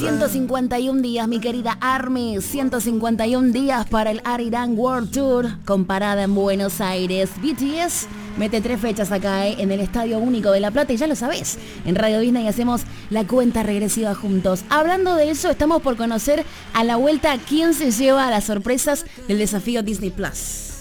151 días, mi querida Army. 151 días para el Arirang World Tour con parada en Buenos Aires. BTS mete 3 fechas acá, en el Estadio Único de La Plata, y ya lo sabés, en Radio Disney hacemos la cuenta regresiva juntos. Hablando de eso, estamos por conocer a la vuelta quién se lleva a las sorpresas del desafío Disney Plus.